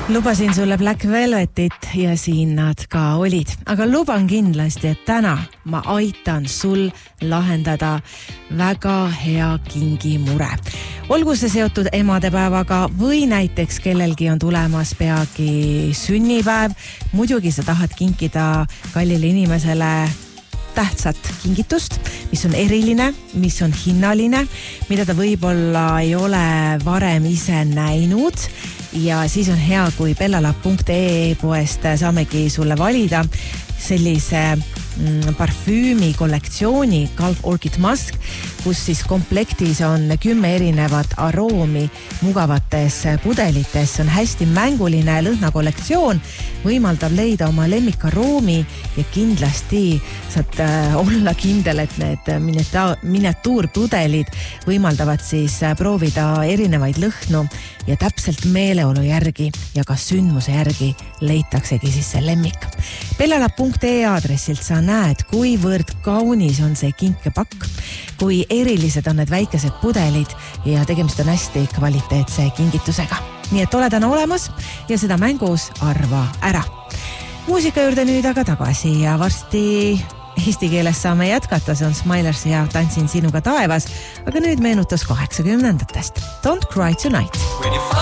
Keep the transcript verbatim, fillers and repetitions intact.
Lubasin sulle Black Velvetit ja siin nad ka olid. Aga luban kindlasti, et täna ma aitan sul lahendada väga hea kingimure. Olgu see seotud emadepäevaga või näiteks kellelgi on tulemas peagi sünnipäev. Muidugi sa tahad kinkida kallile inimesele tähtsat kingitust, mis on eriline, mis on hinnaline, mida ta võib-olla ei ole varem ise näinud. Ja siis on hea, kui bellalab punkt ee poest saamegi sulle valida sellise mm, parfüümi kollektsiooni Gulf Orchid Musk, kus siis komplektis on kümme erinevat aroomi mugavates pudelites. See on hästi mänguline lõhnakollektsioon, võimaldab leida oma lemmikaroomi ja kindlasti saad äh, olla kindel, et need mineta- miniatuurpudelid võimaldavad siis äh, proovida erinevaid lõhnu ja täpselt meeleolu järgi ja ka sündmuse järgi leitaksegi siis see lemmik. bellalab punkt ee aadressilt sa näed, kuivõrd kaunis on see kinkepakk, kui erilised on need väikesed pudelid ja tegemist on hästi kvaliteetse kingitusega. Nii et ole täna olemas ja seda mängus arva ära. Muusika juurde nüüd aga tagasi ja varsti eesti keeles saame jätkata, see on Smilers ja Tantsin sinuga taevas, aga nüüd meenutus kaheksakümnendatest. Don't Cry Tonight.